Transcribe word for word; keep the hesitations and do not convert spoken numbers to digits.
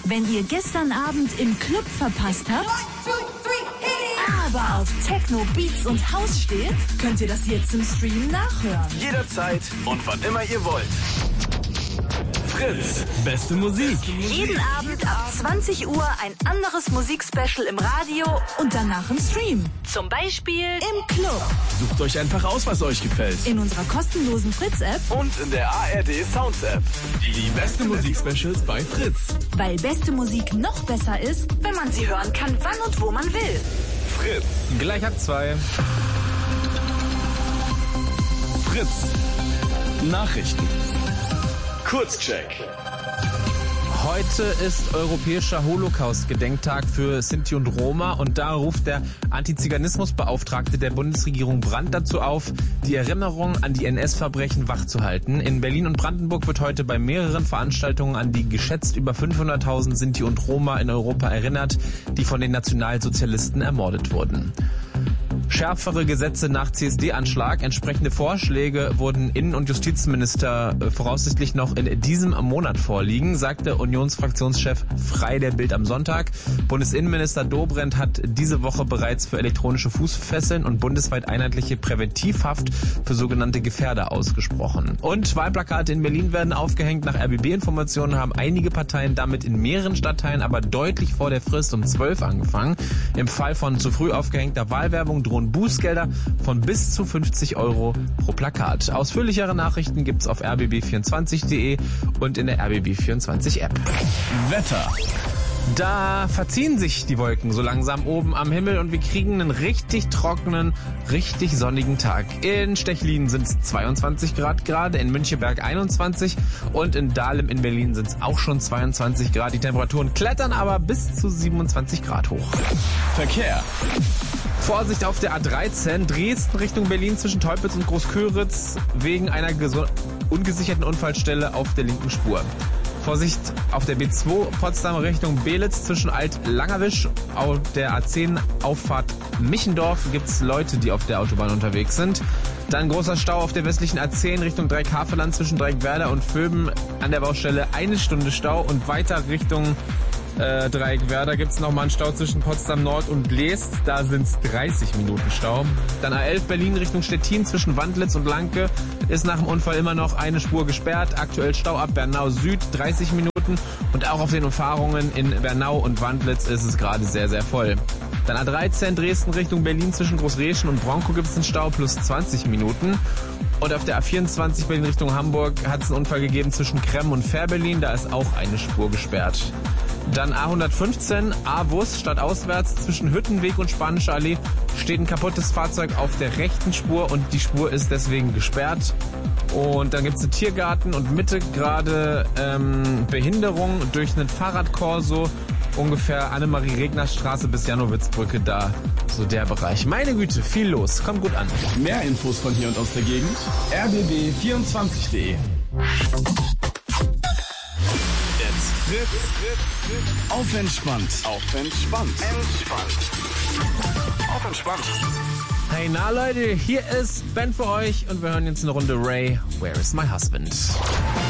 Wenn ihr gestern Abend im Club verpasst habt, aber auf Techno, Beats und House steht, könnt ihr das jetzt im Stream nachhören. Jederzeit und wann immer ihr wollt. Fritz. Beste Musik. Jeden Abend ab zwanzig Uhr ein anderes Musikspecial im Radio und danach im Stream. Zum Beispiel im Club. Sucht euch einfach aus, was euch gefällt. In unserer kostenlosen Fritz-App Und in der A R D Sounds App. Die beste Musik-Specials bei Fritz. weil beste Musik noch besser ist, wenn man sie hören kann, wann und wo man will. Fritz. Gleich ab zwei. Fritz. Nachrichten. Kurzcheck. Heute ist Europäischer Holocaust-Gedenktag für Sinti und Roma und da ruft der Antiziganismusbeauftragte der Bundesregierung Brandt dazu auf, die Erinnerung an die N S-Verbrechen wachzuhalten. In Berlin und Brandenburg wird heute bei mehreren Veranstaltungen an die geschätzt über fünfhunderttausend Sinti und Roma in Europa erinnert, die von den Nationalsozialisten ermordet wurden. Schärfere Gesetze nach C S D-Anschlag. Entsprechende Vorschläge wurden Innen- und Justizminister voraussichtlich noch in diesem Monat vorliegen, sagte Unionsfraktionschef Frey der Bild am Sonntag. Bundesinnenminister Dobrindt hat diese Woche bereits für elektronische Fußfesseln und bundesweit einheitliche Präventivhaft für sogenannte Gefährder ausgesprochen. Und Wahlplakate in Berlin werden aufgehängt. Nach R B B-Informationen haben einige Parteien damit in mehreren Stadtteilen aber deutlich vor der Frist um zwölf angefangen. Im Fall von zu früh aufgehängter Wahlwerbung drohen Bußgelder von bis zu fünfzig Euro pro Plakat. Ausführlichere Nachrichten gibt's auf r b b vierundzwanzig punkt d e und in der R B B vierundzwanzig App. Wetter. Da verziehen sich die Wolken so langsam oben am Himmel und wir kriegen einen richtig trockenen, richtig sonnigen Tag. In Stechlin sind es zweiundzwanzig Grad gerade, in Müncheberg einundzwanzig und in Dahlem in Berlin sind es auch schon zweiundzwanzig Grad. Die Temperaturen klettern aber bis zu siebenundzwanzig Grad hoch. Verkehr. Vorsicht auf der A dreizehn, Dresden Richtung Berlin zwischen Teupitz und Großköritz wegen einer ungesicherten Unfallstelle auf der linken Spur. Vorsicht auf der B zwei Potsdam Richtung Belitz zwischen Alt-Langerwisch. Auf der A zehn Auffahrt Michendorf gibt's Leute, die auf der Autobahn unterwegs sind. Dann großer Stau auf der westlichen A zehn Richtung Dreieckhavelland zwischen Dreieckwerder und Vöben an der Baustelle eine Stunde Stau und weiter Richtung Äh, Dreieckwerder gibt's nochmal einen Stau zwischen Potsdam Nord und Leest. Da sind's dreißig Minuten Stau. Dann A elf Berlin Richtung Stettin zwischen Wandlitz und Lanke. Ist nach dem Unfall immer noch eine Spur gesperrt. Aktuell Stau ab Bernau Süd, dreißig Minuten. Und auch auf den Umfahrungen in Bernau und Wandlitz ist es gerade sehr, sehr voll. Dann A dreizehn Dresden Richtung Berlin zwischen Großreschen und Bronkow gibt's einen Stau plus zwanzig Minuten. Und auf der A vierundzwanzig Berlin Richtung Hamburg hat es einen Unfall gegeben zwischen Kremmen und Fährberlin. Da ist auch eine Spur gesperrt. Dann A hundertfünfzehn, A-Bus stadtauswärts zwischen Hüttenweg und Spanische Allee steht ein kaputtes Fahrzeug auf der rechten Spur und die Spur ist deswegen gesperrt. Und dann gibt's einen Tiergarten und Mitte gerade ähm, Behinderung durch einen Fahrradkorso, ungefähr Annemarie-Regner-Straße bis Janowitzbrücke, da so der Bereich. Meine Güte, viel los, kommt gut an. Mehr Infos von hier und aus der Gegend. r b b vierundzwanzig punkt d e. Fritz, Fritz, Fritz. Auf entspannt. Auf entspannt. Entspannt. Auf entspannt. Hey, na Leute, hier ist Ben für euch und wir hören jetzt eine Runde Ray, Where is my husband?